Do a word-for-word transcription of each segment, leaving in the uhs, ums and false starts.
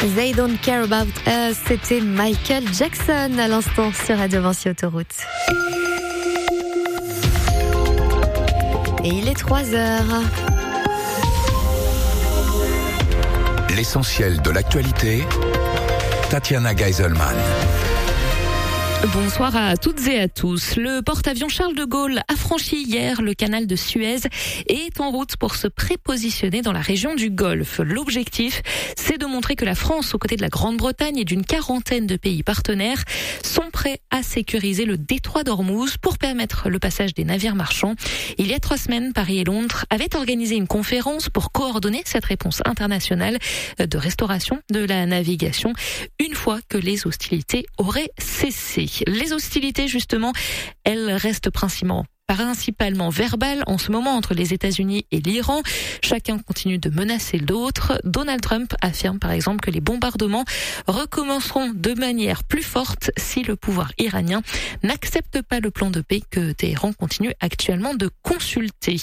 They Don't Care About Us, c'était Michael Jackson à l'instant sur Radio Vinci Autoroute. Et il est trois heures. L'essentiel de l'actualité, Tatiana Geiselman. Bonsoir à toutes et à tous. Le porte-avions Charles de Gaulle a franchi hier le canal de Suez et est en route pour se prépositionner dans la région du Golfe. L'objectif, c'est de montrer que la France, aux côtés de la Grande-Bretagne et d'une quarantaine de pays partenaires, sont prêts à sécuriser le détroit d'Ormuz pour permettre le passage des navires marchands. Il y a trois semaines, Paris et Londres avaient organisé une conférence pour coordonner cette réponse internationale de restauration de la navigation une fois que les hostilités auraient cessé. Les hostilités, justement, elles restent principalement principalement verbales en ce moment entre les États-Unis et l'Iran. Chacun continue de menacer l'autre. Donald Trump affirme par exemple que les bombardements recommenceront de manière plus forte si le pouvoir iranien n'accepte pas le plan de paix que Téhéran continue actuellement de consulter.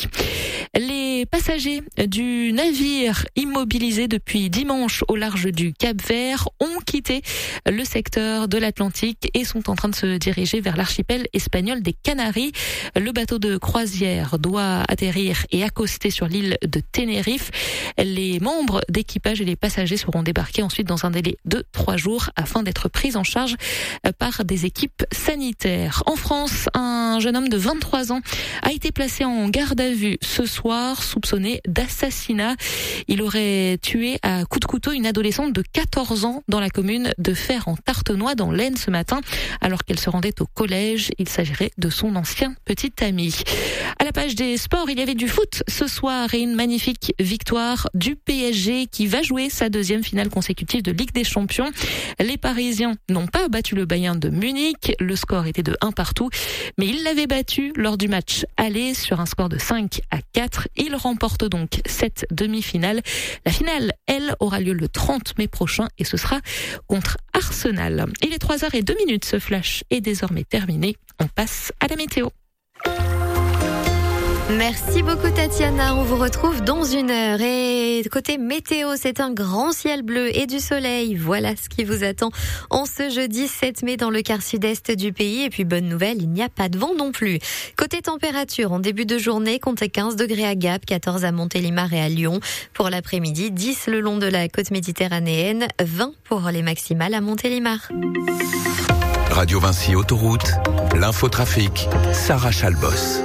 Les passagers du navire immobilisé depuis dimanche au large du Cap-Vert ont quitté le secteur de l'Atlantique et sont en train de se diriger vers l'archipel espagnol des Canaries. Le bateau de croisière doit atterrir et accoster sur l'île de Tenerife. Les membres d'équipage et les passagers seront débarqués ensuite dans un délai de trois jours afin d'être pris en charge par des équipes sanitaires. En France, un jeune homme de vingt-trois ans a été placé en garde à vue ce soir, soupçonné d'assassinat. Il aurait tué à coups de couteau une adolescente de quatorze ans dans la commune de Fère en Tartenois dans l'Aisne ce matin, alors qu'elle se rendait au collège. Il s'agirait de son ancien petit ami. À la page des sports, il y avait du foot ce soir et une magnifique victoire du P S G qui va jouer sa deuxième finale consécutive de Ligue des Champions. Les Parisiens n'ont pas battu le Bayern de Munich. Le score était de un partout, mais ils l'avaient battu lors du match aller sur un score de cinq à quatre. Ils remportent donc cette demi-finale. La finale, elle, aura lieu le trente mai prochain et ce sera contre Arsenal. Il est trois heures et deux minutes. Ce flash est désormais terminé. On passe à la météo. Merci beaucoup Tatiana, on vous retrouve dans une heure. Et côté météo, c'est un grand ciel bleu et du soleil. Voilà ce qui vous attend en ce jeudi sept mai dans le quart sud-est du pays. Et puis bonne nouvelle, il n'y a pas de vent non plus. Côté température, en début de journée, comptez quinze degrés à Gap, quatorze à Montélimar et à Lyon. Pour l'après-midi, dix le long de la côte méditerranéenne, vingt pour les maximales à Montélimar. Radio Vinci Autoroute, l'infotrafic, Sarah Chalbos.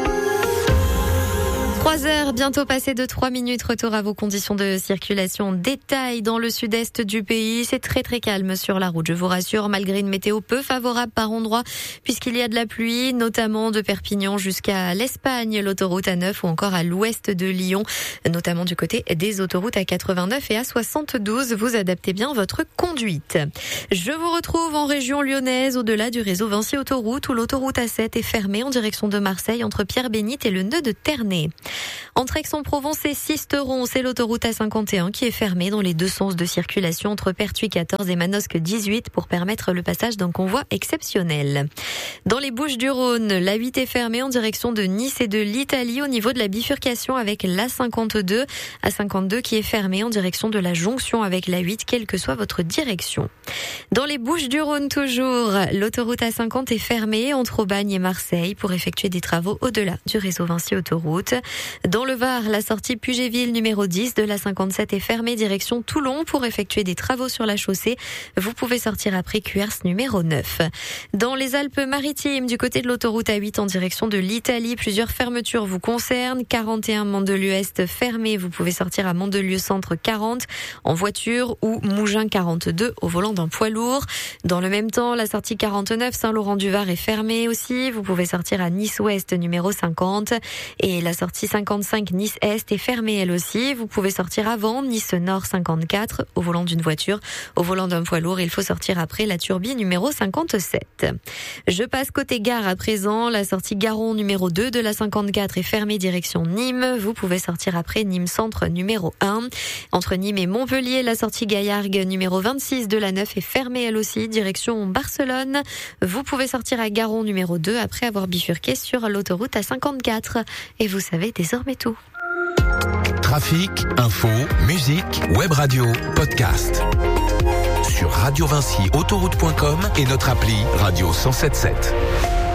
trois heures, bientôt passé de trois minutes. Retour à vos conditions de circulation. Détail dans le sud-est du pays. C'est très très calme sur la route, je vous rassure, malgré une météo peu favorable par endroits, puisqu'il y a de la pluie, notamment de Perpignan jusqu'à l'Espagne, l'autoroute A neuf ou encore à l'ouest de Lyon, notamment du côté des autoroutes A quatre-vingt-neuf et A soixante-douze. Vous adaptez bien votre conduite. Je vous retrouve en région lyonnaise, au-delà du réseau Vinci Autoroute, où l'autoroute A sept est fermée en direction de Marseille entre Pierre-Bénite et le nœud de Ternay. Entre Aix-en-Provence et Sisteron, c'est l'autoroute A cinquante et un qui est fermée dans les deux sens de circulation entre Pertuis quatorze et Manosque dix-huit pour permettre le passage d'un convoi exceptionnel. Dans les Bouches-du-Rhône, l'A huit est fermée en direction de Nice et de l'Italie au niveau de la bifurcation avec l'A cinquante-deux. A cinquante-deux qui est fermée en direction de la jonction avec l'A huit, quelle que soit votre direction. Dans les Bouches-du-Rhône toujours, l'autoroute A cinquante est fermée entre Aubagne et Marseille pour effectuer des travaux au-delà du réseau Vinci Autoroute. Dans le Var, la sortie Puget-Ville numéro dix de l'A cinquante-sept est fermée direction Toulon pour effectuer des travaux sur la chaussée. Vous pouvez sortir après Cuers numéro neuf. Dans les Alpes-Maritimes, du côté de l'autoroute A huit en direction de l'Italie, plusieurs fermetures vous concernent. quarante et un Mandelieu-Est fermé, vous pouvez sortir à Mandelieu-Centre quarante en voiture ou Mougins quarante-deux au volant d'un poids lourd. Dans le même temps, la sortie quarante-neuf Saint-Laurent-du-Var est fermée aussi. Vous pouvez sortir à Nice-Ouest numéro cinquante et la sortie cinquante-cinq Nice-Est est fermée elle aussi. Vous pouvez sortir avant Nice-Nord cinquante-quatre au volant d'une voiture. Au volant d'un poids lourd, il faut sortir après la Turbie numéro cinquante-sept. Je passe côté gare à présent. La sortie Garon numéro deux de la cinquante-quatre est fermée direction Nîmes. Vous pouvez sortir après Nîmes Centre numéro un. Entre Nîmes et Montpellier, la sortie Gaillargues numéro vingt-six de la neuf est fermée elle aussi direction Barcelone. Vous pouvez sortir à Garon numéro deux après avoir bifurqué sur l'autoroute A cinquante-quatre. Et vous savez désormais tout. Trafic, info, musique, web radio, podcast. radio vinci autoroute point com et notre appli radio cent soixante-dix-sept.